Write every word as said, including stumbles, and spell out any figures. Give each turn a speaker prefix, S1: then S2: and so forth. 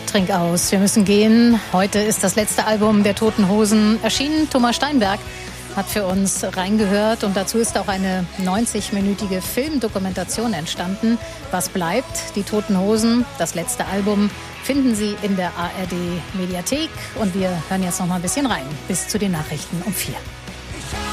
S1: Trink aus, wir müssen gehen. Heute ist das letzte Album der Toten Hosen erschienen. Thomas Steinberg hat für uns reingehört und dazu ist auch eine neunzig-minütige Filmdokumentation entstanden. Was bleibt? Die Toten Hosen, das letzte Album, finden Sie in der A R D Mediathek und wir hören jetzt noch mal ein bisschen rein. Bis zu den Nachrichten um vier.